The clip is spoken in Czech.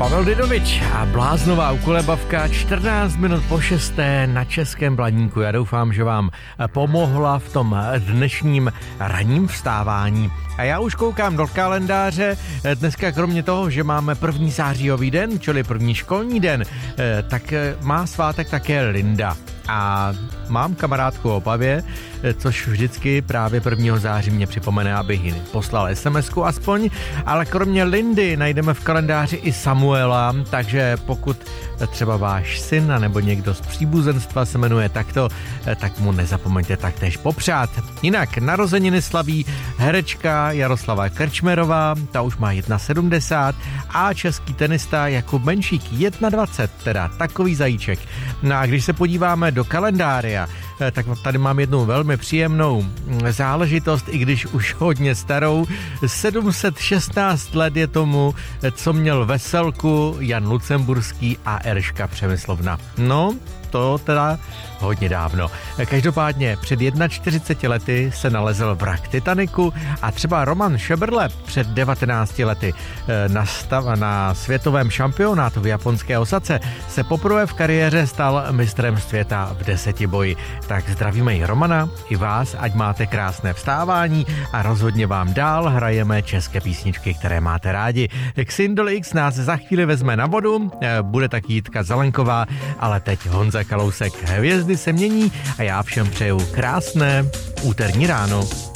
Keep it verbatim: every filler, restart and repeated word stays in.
Pavel Didovič a bláznová ukolebavka čtrnáct minut po šesté na Českém Blaníku. Já doufám, že vám pomohla v tom dnešním ranním vstávání. A já už koukám do kalendáře. Dneska kromě toho, že máme první zářijový den, čili první školní den, tak má svátek také Linda. A mám kamarádku v Opavě, což vždycky právě prvního září mě připomene, abych jí poslal es em esku aspoň, ale kromě Lindy najdeme v kalendáři i Samuela, takže pokud třeba váš syn nebo někdo z příbuzenstva se jmenuje takto, tak mu nezapomeňte taktéž popřát. Jinak narozeniny slaví herečka Jaroslava Krčmerová, ta už má sedmdesát jedna a český tenista Jakub Menšík dvacet jedna, teda takový zajíček. No a když se podíváme do kalendária, tak tady mám jednu velmi příjemnou záležitost, i když už hodně starou. sedm set šestnáct let je tomu, co měl veselku Jan Lucemburský a Eliška Přemyslovna. No, to teda hodně dávno. Každopádně před čtyřiceti jedna lety se nalezl vrak Titaniku a třeba Roman Šebrle před devatenácti lety na, stav, na světovém šampionátu v japonské Osace se poprvé v kariéře stal mistrem světa v desetiboji. Tak zdravíme i Romana, i vás, ať máte krásné vstávání a rozhodně vám dál hrajeme české písničky, které máte rádi. Xindol X nás za chvíli vezme na vodu, bude taky Jitka Zelenková, ale teď Honza Kalousek. Hvězdy se mění a já všem přeju krásné úterní ráno.